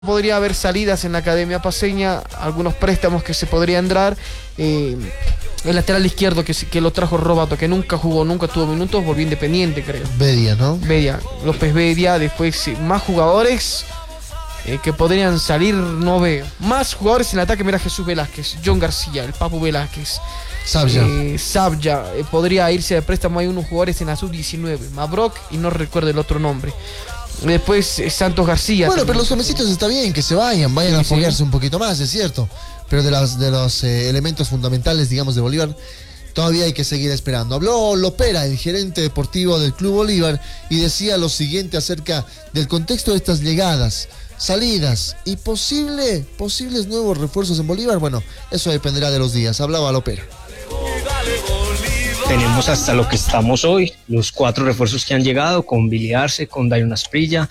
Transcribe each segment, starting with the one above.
Podría haber salidas en la Academia Paceña, algunos préstamos que se podrían dar. El lateral izquierdo que lo trajo Robato, que nunca jugó, nunca tuvo minutos, volvió Independiente, creo. Bedia, ¿no? Bedia, López Bedia. Después más jugadores que podrían salir, no veo. Más jugadores en el ataque, mira, Jesús Velázquez, John García, el Papu Velázquez, Sabja. Podría irse de préstamo. Hay unos jugadores en la sub-19, Mabrok y no recuerdo el otro nombre. Después Santos García. Bueno, también. pero los jovencitos está bien, que se vayan a foguearse un poquito más, es cierto. Pero de los elementos fundamentales, digamos, de Bolívar, todavía hay que seguir esperando. Habló Lopera, el gerente deportivo del Club Bolívar, y decía lo siguiente acerca del contexto de estas llegadas, salidas y posibles nuevos refuerzos en Bolívar. Bueno, eso dependerá de los días. Hablaba Lopera. Tenemos hasta lo que estamos hoy, los 4 refuerzos que han llegado, con Billy Arce, con Dairon Asprilla,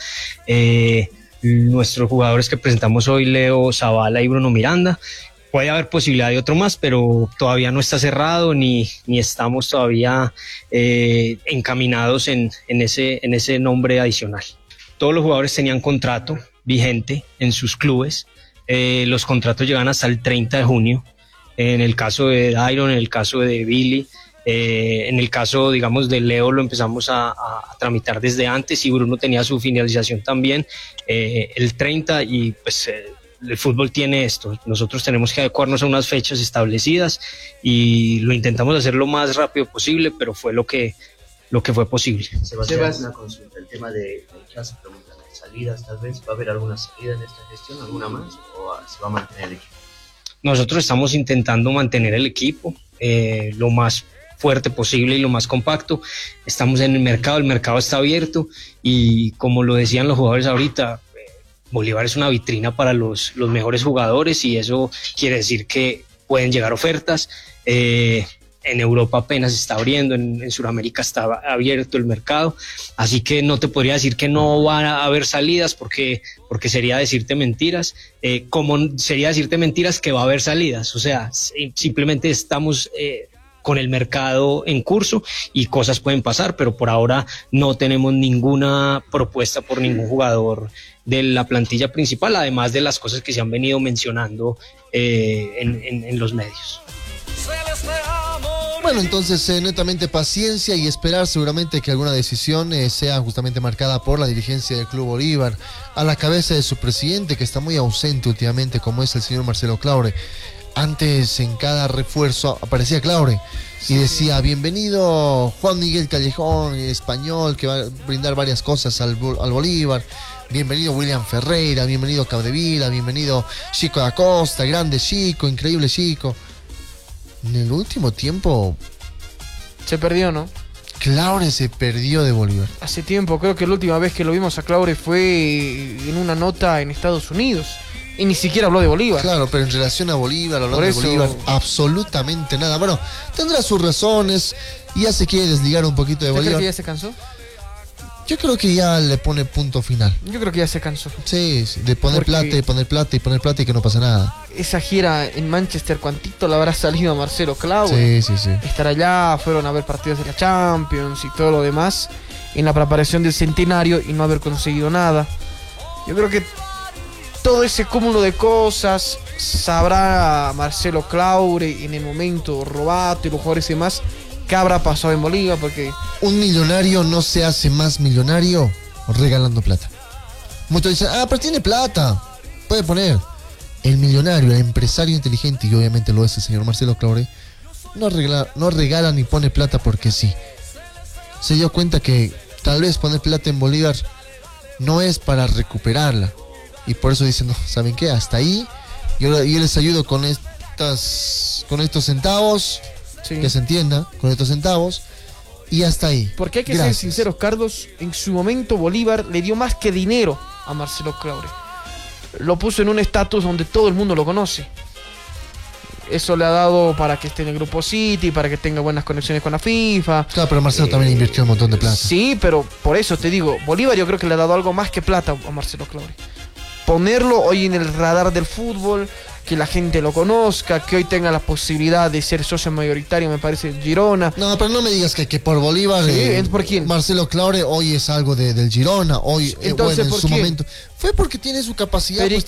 nuestros jugadores que presentamos hoy, Leo Zavala y Bruno Miranda. Puede haber posibilidad de otro más, pero todavía no está cerrado ni estamos todavía encaminados en ese nombre adicional. Todos los jugadores tenían contrato vigente en sus clubes, los contratos llegan hasta el 30 de junio, en el caso de Dairon, en el caso de Billy. En el caso, digamos, de Leo lo empezamos a tramitar desde antes, y Bruno tenía su finalización también el 30, y pues el fútbol tiene esto, nosotros tenemos que adecuarnos a unas fechas establecidas y lo intentamos hacer lo más rápido posible, pero fue lo que fue posible. Sebas, una consulta, el tema de se preguntan de salidas, tal vez, ¿va a haber alguna salida en esta gestión, alguna más, o se va a mantener el equipo? Nosotros estamos intentando mantener el equipo lo más fuerte posible y lo más compacto. Estamos en el mercado está abierto, y como lo decían los jugadores ahorita, Bolívar es una vitrina para los mejores jugadores, y eso quiere decir que pueden llegar ofertas. En Europa apenas está abriendo, en Sudamérica está abierto el mercado, así que no te podría decir que no van a haber salidas, porque sería decirte mentiras, como sería decirte mentiras que va a haber salidas. O sea, simplemente estamos con el mercado en curso y cosas pueden pasar, pero por ahora no tenemos ninguna propuesta por ningún jugador de la plantilla principal, además de las cosas que se han venido mencionando en los medios. Bueno, entonces netamente paciencia y esperar seguramente que alguna decisión sea justamente marcada por la dirigencia del Club Bolívar, a la cabeza de su presidente, que está muy ausente últimamente, como es el señor Marcelo Claure. Antes, en cada refuerzo aparecía Claure y decía: bienvenido Juan Miguel Callejón, español, que va a brindar varias cosas al Bolívar. Bienvenido William Ferreira, bienvenido Capdevila, bienvenido Chico da Costa, grande Chico, increíble Chico. En el último tiempo Se perdió, ¿no? Claure se perdió de Bolívar. Hace tiempo, creo que la última vez que lo vimos a Claure fue en una nota en Estados Unidos. Y ni siquiera habló de Bolívar. Claro, pero en relación a Bolívar, hablando de Bolívar, absolutamente nada. Bueno, tendrá sus razones y ya se quiere desligar un poquito de Bolívar. ¿Crees que ya se cansó? Yo creo que ya le pone punto final. Yo creo que ya se cansó. Sí, de poner plata y poner plata y poner plata y que no pasa nada. Esa gira en Manchester, ¿cuántito le habrá salido a Marcelo Claure? Sí. Estar allá, fueron a ver partidos de la Champions y todo lo demás en la preparación del centenario y no haber conseguido nada. Yo creo que todo ese cúmulo de cosas sabrá Marcelo Claure en el momento, Robato y los jugadores y demás, qué habrá pasado en Bolívar, porque un millonario no se hace más millonario regalando plata. Muchos dicen: pero tiene plata, puede poner. El millonario, el empresario inteligente, y obviamente lo es el señor Marcelo Claure, no regala ni pone plata porque sí. Se dio cuenta que tal vez poner plata en Bolívar no es para recuperarla, y por eso dicen: no, ¿saben qué? Hasta ahí, yo les ayudo con estos centavos. Sí. Que se entienda, con estos centavos, y hasta ahí. Porque hay que ser sinceros, Carlos, en su momento Bolívar le dio más que dinero a Marcelo Claure. Lo puso en un estatus donde todo el mundo lo conoce. Eso le ha dado para que esté en el Grupo City, para que tenga buenas conexiones con la FIFA. Claro, pero Marcelo también invirtió un montón de plata. Sí, pero por eso te digo, Bolívar yo creo que le ha dado algo más que plata a Marcelo Claure. Ponerlo hoy en el radar del fútbol, que la gente lo conozca, que hoy tenga la posibilidad de ser socio mayoritario, me parece, Girona. No, pero no me digas que por Bolívar, Sí, ¿por quién? Marcelo Claure hoy es algo del Girona, hoy, Entonces, bueno, en ¿por su quién? momento. Fue porque tiene su capacidad. Pero ¿y pues,